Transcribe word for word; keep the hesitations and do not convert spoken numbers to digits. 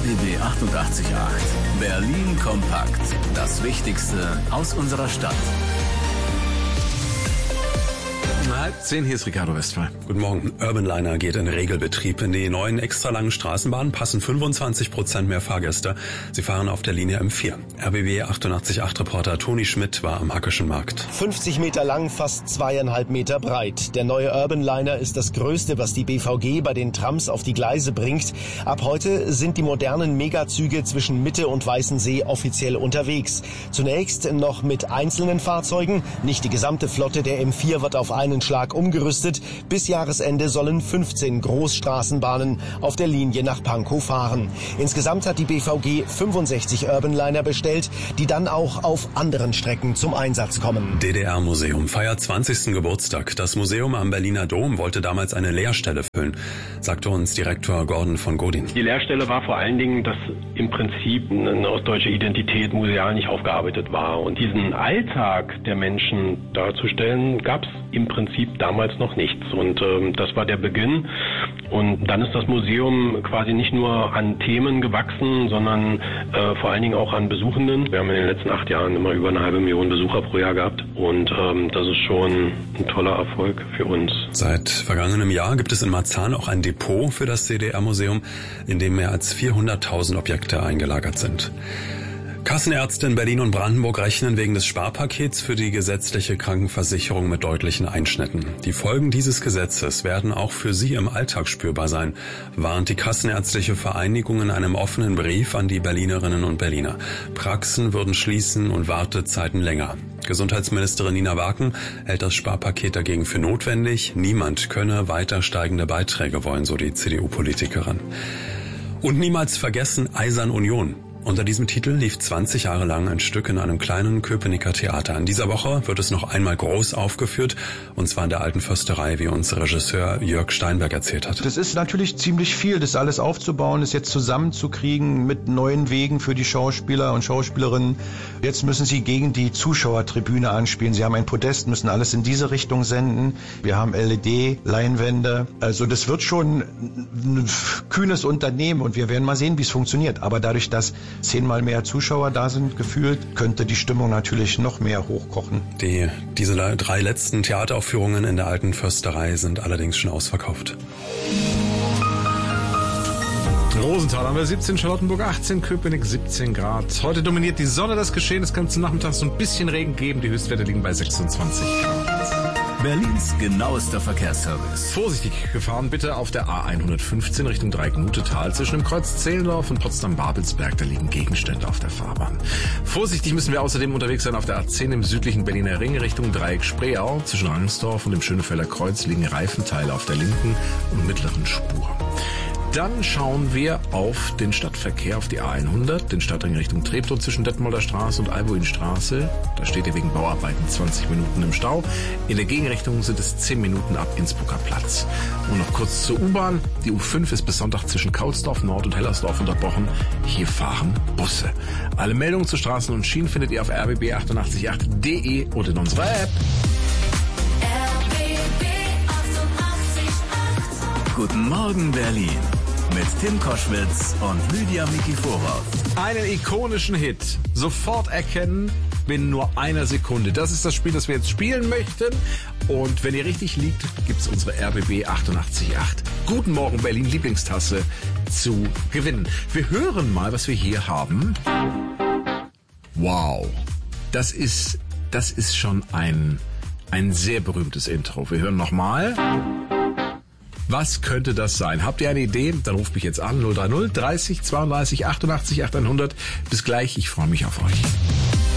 B B achtundachtzig Komma acht. Berlin kompakt. Das Wichtigste aus unserer Stadt. Halb zehn, hier ist Ricardo Westphal. Guten Morgen. Urbanliner geht in Regelbetrieb. In die neuen extra langen Straßenbahnen passen fünfundzwanzig Prozent mehr Fahrgäste. Sie fahren auf der Linie M vier. R B B achtundachtzig Komma acht Reporter Toni Schmidt war am Hackischen Markt. fünfzig Meter lang, fast zweieinhalb Meter breit. Der neue Urbanliner ist das Größte, was die B V G bei den Trams auf die Gleise bringt. Ab heute sind die modernen Megazüge zwischen Mitte und Weißensee offiziell unterwegs. Zunächst noch mit einzelnen Fahrzeugen. Nicht die gesamte Flotte der M vier wird auf einen Schlag umgerüstet. Bis Jahresende sollen fünfzehn Großstraßenbahnen auf der Linie nach Pankow fahren. Insgesamt hat die B V G fünfundsechzig Urbanliner bestellt, die dann auch auf anderen Strecken zum Einsatz kommen. D D R-Museum feiert zwanzigsten Geburtstag. Das Museum am Berliner Dom wollte damals eine Leerstelle füllen, sagte uns Direktor Gordon von Godin. Die Leerstelle war vor allen Dingen, dass im Prinzip eine ostdeutsche Identität museal nicht aufgearbeitet war. Und diesen Alltag der Menschen darzustellen, gab es im Prinzip damals noch nichts. Und ähm, das war der Beginn. Und dann ist das Museum quasi nicht nur an Themen gewachsen, sondern äh, vor allen Dingen auch an Besuchenden. Wir haben in den letzten acht Jahren immer über eine halbe Million Besucher pro Jahr gehabt. Und ähm, das ist schon ein toller Erfolg für uns. Seit vergangenem Jahr gibt es in Marzahn auch ein Depot für das D D R-Museum, in dem mehr als vierhunderttausend Objekte eingelagert sind. Kassenärzte in Berlin und Brandenburg rechnen wegen des Sparpakets für die gesetzliche Krankenversicherung mit deutlichen Einschnitten. Die Folgen dieses Gesetzes werden auch für sie im Alltag spürbar sein, warnt die Kassenärztliche Vereinigung in einem offenen Brief an die Berlinerinnen und Berliner. Praxen würden schließen und Wartezeiten länger. Gesundheitsministerin Nina Waken hält das Sparpaket dagegen für notwendig. Niemand könne weiter steigende Beiträge wollen, so die C D U-Politikerin. Und niemals vergessen Eisern Union. Unter diesem Titel lief zwanzig Jahre lang ein Stück in einem kleinen Köpenicker Theater. In dieser Woche wird es noch einmal groß aufgeführt, und zwar in der Alten Försterei, wie uns Regisseur Jörg Steinberg erzählt hat. Das ist natürlich ziemlich viel, das alles aufzubauen, das jetzt zusammenzukriegen mit neuen Wegen für die Schauspieler und Schauspielerinnen. Jetzt müssen sie gegen die Zuschauertribüne anspielen. Sie haben ein Podest, müssen alles in diese Richtung senden. Wir haben L E D-Leinwände. Also das wird schon ein kühnes Unternehmen und wir werden mal sehen, wie es funktioniert. Aber dadurch, dass zehnmal mehr Zuschauer da sind, gefühlt, könnte die Stimmung natürlich noch mehr hochkochen. Die, diese drei letzten Theateraufführungen in der Alten Försterei sind allerdings schon ausverkauft. Rosenthal haben wir siebzehn, Charlottenburg achtzehn, Köpenick siebzehn Grad. Heute dominiert die Sonne das Geschehen. Es kann zum Nachmittag so ein bisschen Regen geben. Die Höchstwerte liegen bei sechsundzwanzig. Berlins genauester Verkehrsservice. Vorsichtig gefahren bitte auf der A hundertfünfzehn Richtung Dreieck-Nutetal. Zwischen dem Kreuz Zehlendorf und Potsdam-Babelsberg, da liegen Gegenstände auf der Fahrbahn. Vorsichtig müssen wir außerdem unterwegs sein auf der A zehn im südlichen Berliner Ring Richtung Dreieck-Spreeau. Zwischen Rangsdorf und dem Schönefelder Kreuz liegen Reifenteile auf der linken und mittleren Spur. Dann schauen wir auf den Stadtverkehr, auf die A hundert, den Stadtring Richtung Treptow zwischen Detmolder Straße und Albuinstraße. Da steht ihr wegen Bauarbeiten zwanzig Minuten im Stau. In der Gegenrichtung sind es zehn Minuten ab Innsbrucker Platz. Und noch kurz zur U-Bahn. Die U fünf ist bis Sonntag zwischen Kautsdorf Nord und Hellersdorf unterbrochen. Hier fahren Busse. Alle Meldungen zu Straßen und Schienen findet ihr auf r b b achtundachtzig Komma acht punkt d e oder in unserer App. R B B achtundachtzig Komma acht. Guten Morgen, Berlin. Mit Tim Koschwitz und Lydia Mikiforov. Einen ikonischen Hit. Sofort erkennen, binnen nur einer Sekunde. Das ist das Spiel, das wir jetzt spielen möchten. Und wenn ihr richtig liegt, gibt's unsere R B B achtundachtzig Komma acht. Guten Morgen Berlin Lieblingstasse zu gewinnen. Wir hören mal, was wir hier haben. Wow. Das ist, das ist schon ein, ein sehr berühmtes Intro. Wir hören nochmal. Was könnte das sein? Habt ihr eine Idee? Dann ruft mich jetzt an. null drei null, dreißig, zweiunddreißig, achtundachtzig, achthundert. Bis gleich. Ich freue mich auf euch.